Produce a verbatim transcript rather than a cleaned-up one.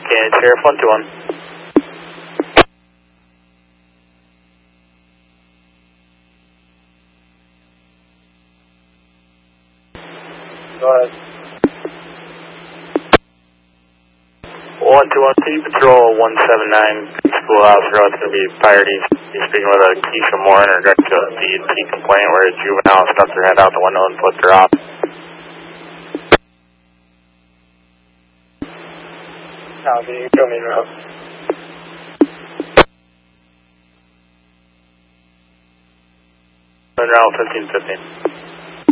Canyon Sheriff one two one. Go ahead. one two one, City Patrol one seven nine, Schoolhouse Road. It's going to be Pirates. He's speaking with a Keisha Moore in regard to a D and T complaint where a juvenile stuck their head out the window and flipped her off. Copy, you show me route. Route fifteen fifteen.